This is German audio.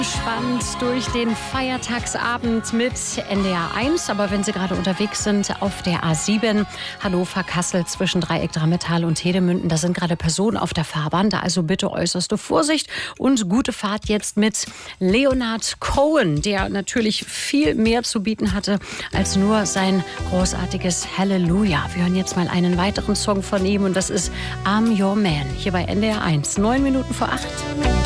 Spannend durch den Feiertagsabend mit NDR 1. Aber wenn Sie gerade unterwegs sind auf der A7, Hannover-Kassel zwischen Dreieck Drammetal und Hedemünden, da sind gerade Personen auf der Fahrbahn. Da also bitte äußerste Vorsicht und gute Fahrt jetzt mit Leonard Cohen, der natürlich viel mehr zu bieten hatte als nur sein großartiges Halleluja. Wir hören jetzt mal einen weiteren Song von ihm und das ist I'm Your Man hier bei NDR 1. 9 Minuten vor 8.